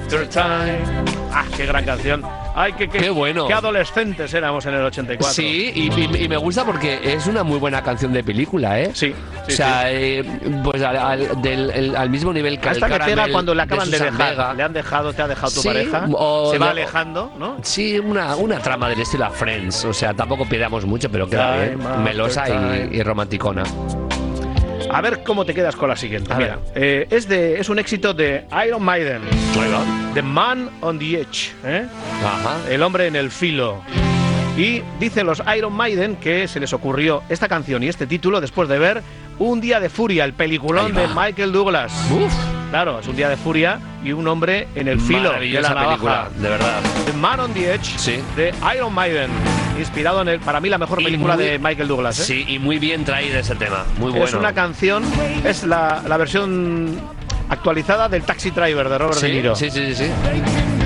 After Time. Ah, qué gran canción. Ay, qué bueno. Qué adolescentes éramos en el 84. Sí, y me gusta porque es una muy buena canción de película, ¿eh? Sí. O sea, pues al mismo nivel que hasta el que Caramel pega cuando le acaban de Susan dejar. Vega. Le han dejado, te ha dejado tu Sí, pareja. Se va alejando, ¿no? Sí, una trama del estilo a Friends. O sea, tampoco pidamos mucho, pero queda bien. Melosa y romanticona. A ver cómo te quedas con la siguiente. Mira, es un éxito de Iron Maiden. The Man on the Edge. Ajá. El hombre en el filo. Y dicen los Iron Maiden que se les ocurrió esta canción y este título después de ver Un día de furia, el peliculón de Michael Douglas. Uf. Claro, es un día de furia y un hombre en el filo de la navaja. Película, de verdad. The Man on the Edge, de Iron Maiden, inspirado en para mí la mejor película de Michael Douglas. Sí, y muy bien traído ese tema, muy bueno. Es una canción, es la versión actualizada del Taxi Driver de Robert De Niro. Sí.